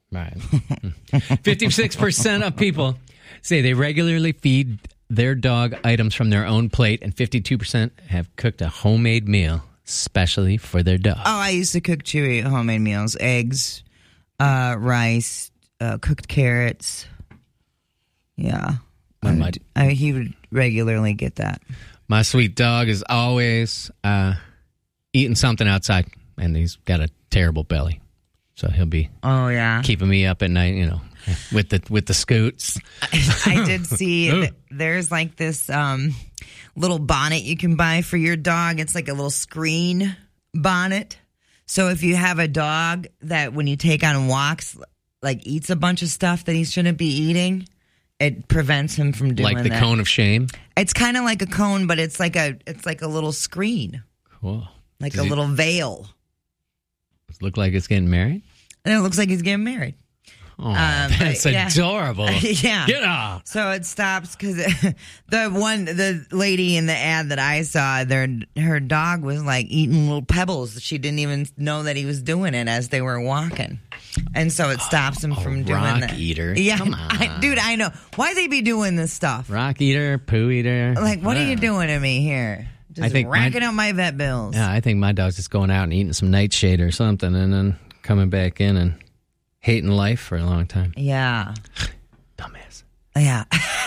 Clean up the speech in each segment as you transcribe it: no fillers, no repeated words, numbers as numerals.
Right. 56% of people say they regularly feed their dog items from their own plate, and 52% have cooked a homemade meal specially for their dog. Oh, I used to cook Chewy homemade meals. Eggs, rice, cooked carrots. Yeah. He would regularly get that. My sweet dog is always eating something outside, and he's got a terrible belly. So he'll be keeping me up at night, with the scoots. I did see there's like this little bonnet you can buy for your dog. It's like a little screen bonnet. So if you have a dog that when you take on walks, like eats a bunch of stuff that he shouldn't be eating, it prevents him from doing that. Like the cone of shame? It's kind of like a cone, but it's like a little screen. Cool. Like a little veil. Does it look like it's getting married? And it looks like he's getting married. Oh, that's adorable. Yeah. Get off. So it stops because the lady in the ad that I saw, her dog was like eating little pebbles. She didn't even know that he was doing it as they were walking. And so it stops him from doing that. Rock eater. Yeah. Come on. Dude, I know. Why they be doing this stuff? Rock eater, poo eater. Like, what are you doing to me here? Just racking up my vet bills. Yeah, I think my dog's just going out and eating some nightshade or something and then coming back in and hating life for a long time. Yeah. Dumbass. Yeah.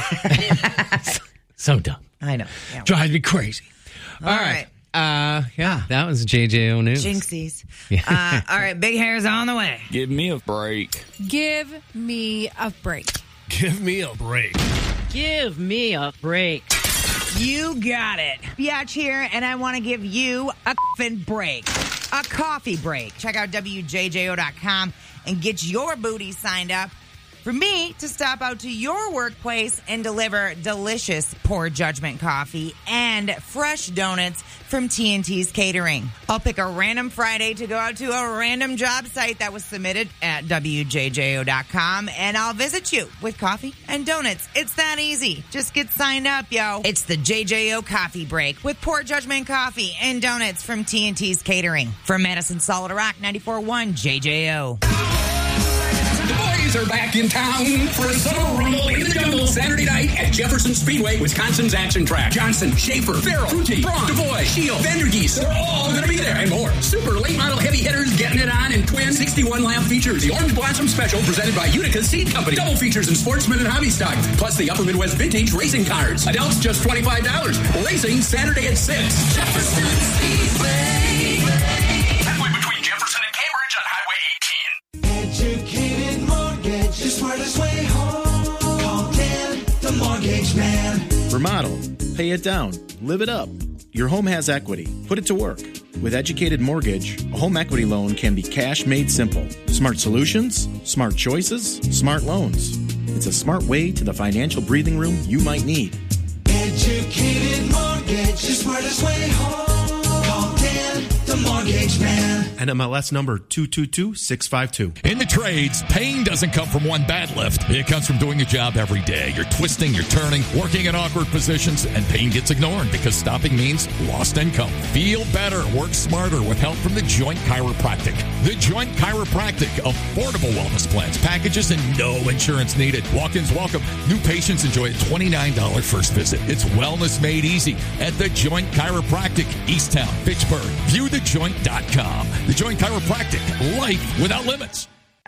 So dumb. I know. Yeah. Drives me crazy. All right. That was JJO News. Jinxies. Yeah. All right, Big Hair's on the way. Give me a break. Give me a break. Give me a break. Give me a break. You got it. Biatch here, and I want to give you a break. A coffee break. Check out WJJO.com and get your booty signed up for me to stop out to your workplace and deliver delicious Poor Judgment coffee and fresh donuts from TNT's Catering. I'll pick a random Friday to go out to a random job site that was submitted at WJJO.com, and I'll visit you with coffee and donuts. It's that easy. Just get signed up, yo. It's the JJO Coffee Break with Poor Judgment coffee and donuts from TNT's Catering. From Madison Solid Rock, 94.1 JJO. The boys are back in town for a summer rumble in the jungle Saturday night at Jefferson Speedway, Wisconsin's action track. Johnson, Schaefer, Farrell, Fruity, Braun, DeVoy, Shield, Vandergeest, they're all going to be there and more. Super late model heavy hitters getting it on in twin 61 lap features. The Orange Blossom Special presented by Utica Seed Company. Double features in Sportsman and Hobby Stock. Plus the Upper Midwest Vintage Racing Cars. Adults just $25. Racing Saturday at 6. Jefferson Speedway. Halfway between Jefferson and Cambridge on Highway 18. Educated Mortgage, the smartest way home. Call Dan, the mortgage man. Remodel. Pay it down. Live it up. Your home has equity. Put it to work. With Educated Mortgage, a home equity loan can be cash made simple. Smart solutions, smart choices, smart loans. It's a smart way to the financial breathing room you might need. Educated Mortgage, the smartest way home. Call Dan, the mortgage man. NMLS number 222652. In the trades, pain doesn't come from one bad lift. It comes from doing a job every day. You're twisting, you're turning, working in awkward positions, and pain gets ignored because stopping means lost income. Feel better, work smarter with help from The Joint Chiropractic. The Joint Chiropractic, affordable wellness plans, packages, and no insurance needed. Walk-ins welcome. New patients enjoy a $29 first visit. It's wellness made easy at The Joint Chiropractic, Easttown, Fitchburg. ViewTheJoint.com. The Joint Chiropractic, life without limits.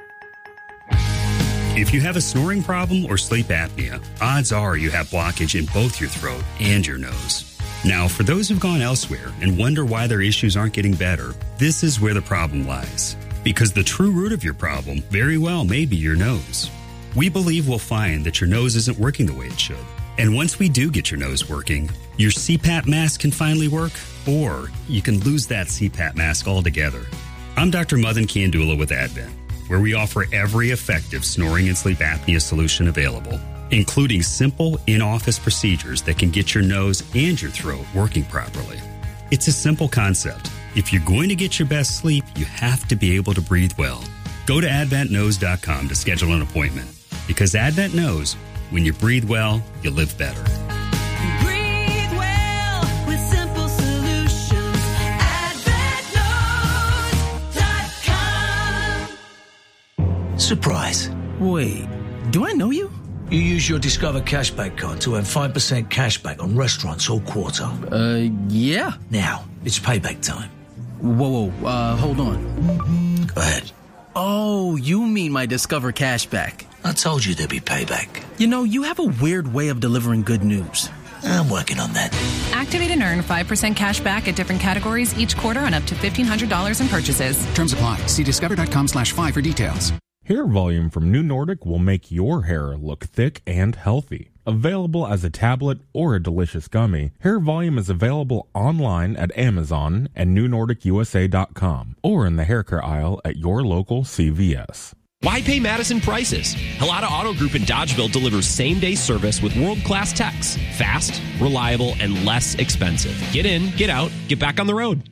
If you have a snoring problem or sleep apnea, odds are you have blockage in both your throat and your nose. Now, for those who've gone elsewhere and wonder why their issues aren't getting better, this is where the problem lies. Because the true root of your problem very well may be your nose. We believe we'll find that your nose isn't working the way it should. And once we do get your nose working, your CPAP mask can finally work, or you can lose that CPAP mask altogether. I'm Dr. Madan Kandula with Advent, where we offer every effective snoring and sleep apnea solution available, including simple in-office procedures that can get your nose and your throat working properly. It's a simple concept. If you're going to get your best sleep, you have to be able to breathe well. Go to AdventKnows.com to schedule an appointment, because Advent knows when you breathe well, you live better. Breathe well with simple solutions. AdventKnows.com. Surprise. Wait, do I know you? You use your Discover Cashback card to earn 5% cashback on restaurants all quarter. Yeah. Now, it's payback time. Whoa, hold on. Go ahead. Oh, you mean my Discover Cashback. I told you there'd be payback. You know, you have a weird way of delivering good news. I'm working on that. Activate and earn 5% cash back at different categories each quarter on up to $1,500 in purchases. Terms apply. See discover.com/5 for details. Hair Volume from New Nordic will make your hair look thick and healthy. Available as a tablet or a delicious gummy, Hair Volume is available online at Amazon and NewNordicUSA.com or in the hair care aisle at your local CVS. Why pay Madison prices? Helata Auto Group in Dodgeville delivers same-day service with world-class techs. Fast, reliable, and less expensive. Get in, get out, get back on the road.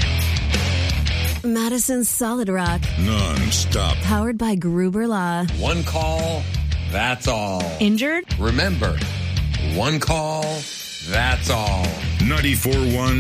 Madison Solid Rock. Non-stop. Powered by Gruber Law. One call, that's all. Injured? Remember, one call, that's all. 94.1